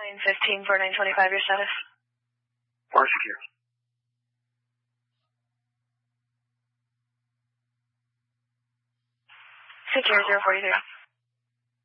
915 for 925, your status. Bar secure. Secure 043.